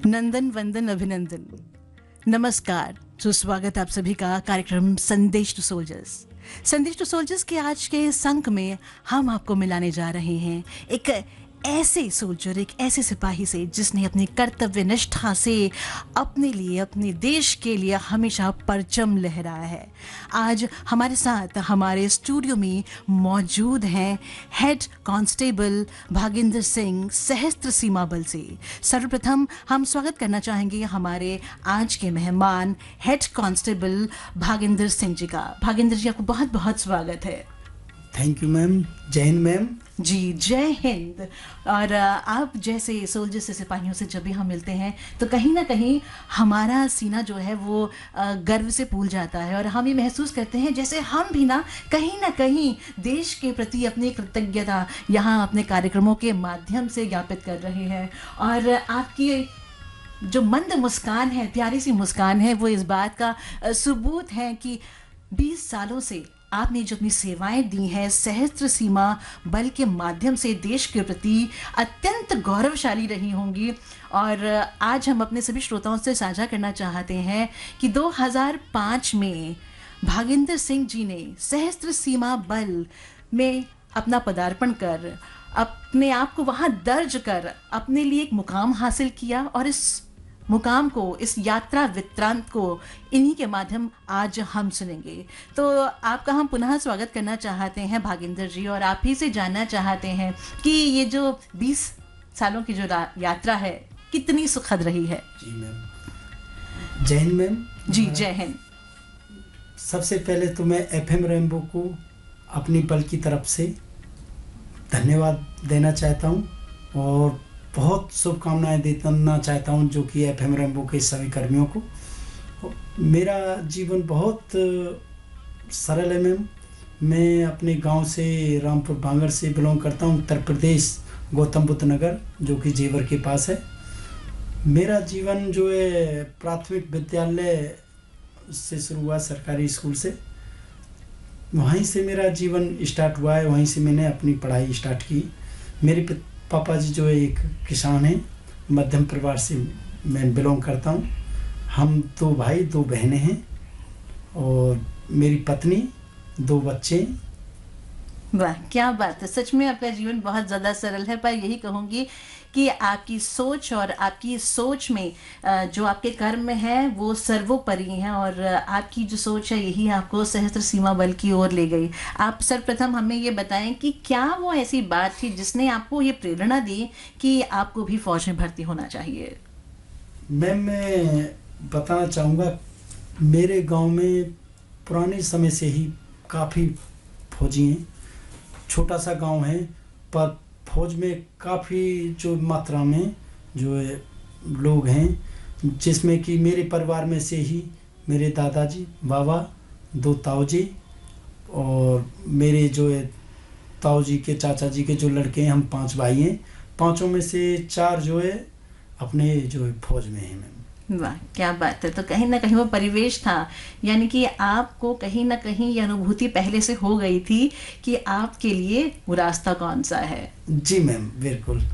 नंदन वंदन अभिनंदन। नमस्कार, सुस्वागत आप सभी का कार्यक्रम संदेश टू सोल्जर्स। संदेश टू सोल्जर्स के आज के इस अंक में हम आपको मिलाने जा रहे हैं एक ऐसे सोल्जर, एक ऐसे सिपाही से जिसने अपनी कर्तव्य निष्ठा से अपने लिए, अपने देश के लिए हमेशा परचम लहराया है। आज हमारे साथ हमारे स्टूडियो में मौजूद हैं हेड कांस्टेबल भागेंद्र सिंह, सशस्त्र सीमा बल से। सर्वप्रथम हम स्वागत करना चाहेंगे हमारे आज के मेहमान हेड कांस्टेबल भागेंद्र सिंह जी का। भागेंद्र जी, आपको बहुत बहुत स्वागत है। Thank you ma'am. जय हिंद मैम। जी, जय हिंद। और आप जैसे सोल्जर से, सिपाहियों से जब भी हम मिलते हैं तो कहीं ना कहीं हमारा सीना जो है वो गर्व से फूल जाता है और हम ये महसूस करते हैं जैसे हम भी ना कहीं देश के प्रति अपनी कृतज्ञता यहाँ अपने कार्यक्रमों के माध्यम से ज्ञापित कर रहे हैं। और आपकी जो मंद मुस्कान है, प्यारी सी मुस्कान है, वो इस बात का सबूत है कि 20 सालों से आपने जो अपनी सेवाएं दी हैं सशस्त्र सीमा बल के माध्यम से देश के प्रति अत्यंत गौरवशाली रही होंगी। और आज हम अपने सभी श्रोताओं से साझा करना चाहते हैं कि 2005 में भागेंद्र सिंह जी ने सशस्त्र सीमा बल में अपना पदार्पण कर, अपने आप को वहां दर्ज कर अपने लिए एक मुकाम हासिल किया। और इस मुकाम को, इस यात्रा वृत्तांत को इन्हीं के माध्यम आज हम सुनेंगे। तो आपका हम पुनः स्वागत करना चाहते हैं भागेंद्र जी, और आप ही से जानना चाहते हैं कि ये जो 20 सालों की जो यात्रा है कितनी सुखद रही है। जी मैम। जय हिंद मैम। जी, जय हिंद। सबसे पहले तो मैं एफएम रेनबो को अपनी बल की तरफ से धन्यवाद देना चाहता हूँ और बहुत शुभकामनाएं देना चाहता हूं जो कि एफएम रेनबो के सभी कर्मियों को। मेरा जीवन बहुत सरल है मैम। मैं अपने गांव से, रामपुर भांगड़ से बिलोंग करता हूं, उत्तर प्रदेश, गौतम बुद्ध नगर, जो कि जेवर के पास है। मेरा जीवन जो है प्राथमिक विद्यालय से शुरू हुआ, सरकारी स्कूल से। वहीं से मेरा जीवन स्टार्ट हुआ है, वहीं से मैंने अपनी पढ़ाई स्टार्ट की। मेरे पापा जी जो है एक किसान हैं, मध्यम परिवार से मैं बिलोंग करता हूँ। हम 2 भाई 2 बहनें हैं और मेरी पत्नी, 2 बच्चे। वाह, क्या बात है। सच में आपका जीवन बहुत ज़्यादा सरल है, पर यही कहूँगी कि आपकी सोच और आपकी सोच में जो आपके कर्म में है वो सर्वोपरि हैं, और आपकी जो सोच है यही आपको सशस्त्र सीमा बल की ओर ले गई। आप सर्वप्रथम हमें ये बताएं कि क्या वो ऐसी बात थी जिसने आपको ये प्रेरणा दी कि आपको भी फौज में भर्ती होना चाहिए? मैम, मैं बताना चाहूँगा, मेरे गांव में पुराने समय से ही काफ़ी फौजी हैं। छोटा सा गांव है पर फौज में काफ़ी जो मात्रा में जो है लोग हैं, जिसमें कि मेरे परिवार में से ही मेरे दादाजी, बाबा, 2 ताऊजी और मेरे जो है ताऊजी के चाचा जी के जो लड़के हैं, हम 5 भाई हैं। 5 में से 4 जो है अपने जो है फौज में हैं मैम। वाह, क्या बात है। तो कहीं ना कहीं वो परिवेश था, यानी कि आपको कहीं ना कहीं ये अनुभूति पहले से हो गई थी कि आपके लिए वो रास्ता कौन सा है। जी मैम, बिल्कुल।